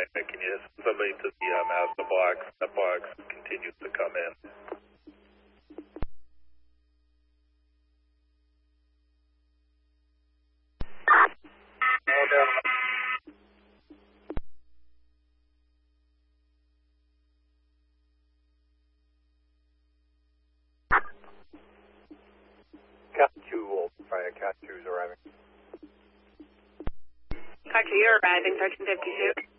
can you send somebody to the Mazda box? That box continues to come in. Cat 2 will try. Cat 2 is arriving. Cat 2, you're arriving, 1352.